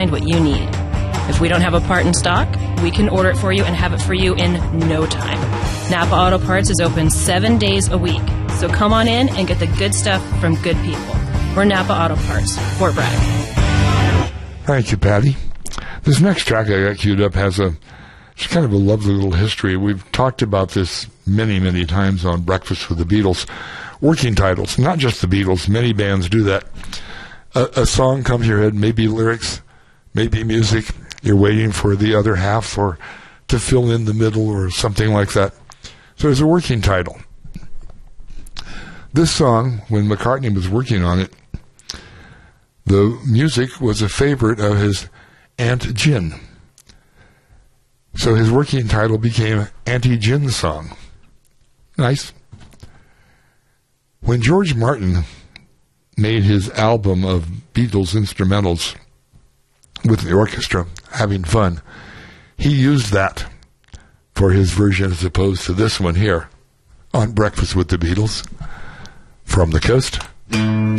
find what you need. If we don't have a part in stock, we can order it for you and have it for you in no time. Napa Auto Parts is open 7 days a week, so come on in and get the good stuff from good people. We're Napa Auto Parts, Fort Bragg. Thank you, Patty. This next track I got queued up has it's kind of a lovely little history. We've talked about this many, many times on Breakfast with the Beatles. Working titles, not just the Beatles. Many bands do that. A song comes to your head, maybe lyrics, maybe music. You're waiting for the other half or to fill in the middle or something like that. So there's a working title. This song, when McCartney was working on it, the music was a favorite of his Aunt Gin. So his working title became Auntie Gin's Song. Nice. When George Martin made his album of Beatles instrumentals with the orchestra, having fun, he used that for his version as opposed to this one here on Breakfast with the Beatles from the coast.